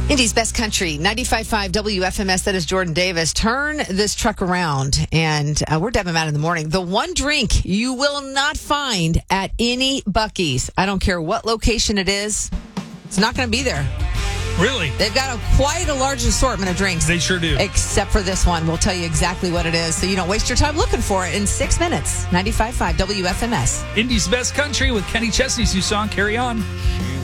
Indy's Best Country, 95.5 WFMS. That is Jordan Davis. Turn this truck around, and we're Deb and Matt in the morning. The one drink you will not find at any Buc-ee's. I don't care what location it is. It's not going to be there. Really? They've got quite a large assortment of drinks. They sure do. Except for this one. We'll tell you exactly what it is, so you don't waste your time looking for it in 6 minutes. 95.5 WFMS. Indy's Best Country with Kenny Chesney's new song, Carry On.